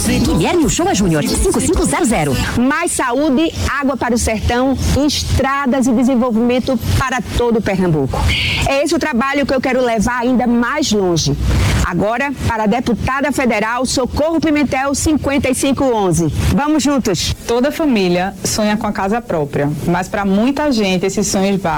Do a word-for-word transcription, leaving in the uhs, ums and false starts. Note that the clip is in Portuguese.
Guilherme Uchoa Júnior, cinco cinco zero zero. Mais saúde, água para o sertão, estradas e desenvolvimento para todo o Pernambuco. É esse o trabalho que eu quero levar ainda mais longe. Agora, para a deputada federal Socorro Pimentel, cinquenta e cinco onze. Vamos juntos. Toda família sonha com a casa própria, mas para muita gente esses sonhos